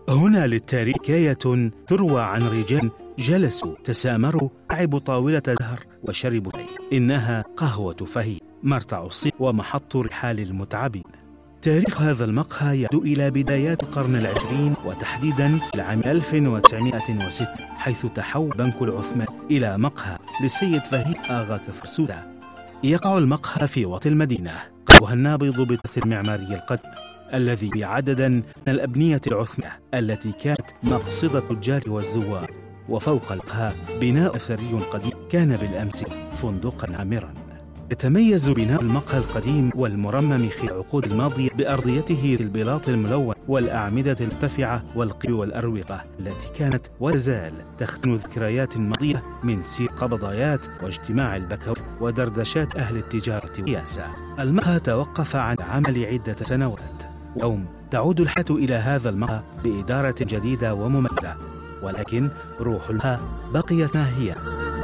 هنا للتاريخ حكاية تروى عن رجال جلسوا تسامروا، لعبوا طاولة زهر وشربوا شاي. إنها قهوة فهي، مرتع الصيف ومحط رحال المتعبين. تاريخ هذا المقهى يعود إلى بدايات القرن العشرين، وتحديدا العام 1906، حيث تحول بنك العثمان إلى مقهى للسيد فهيم آغا كفرسودة. يقع المقهى في وسط المدينة، قلبها النابض بالتراث المعماري القديم الذي بعددا من الأبنية العثمانية التي كانت مقصدة التجار والزوار. وفوق المقهى بناء أثري قديم كان بالأمس فندقا عامرا. يتميز بناء المقهى القديم والمرمم خلال العقود الماضية بأرضيته البلاط الملون والأعمدة المرتفعة والقب والأروقة التي كانت وتزال تختن ذكريات ماضية من سير قبضايات واجتماع البكوات ودردشات أهل التجارة والسياسة. المقهى توقف عن العمل عدة سنوات، واليوم تعود الحياة إلى هذا المقهى بإدارة جديدة ومميزة، ولكن روح المقهى بقيت ما هي.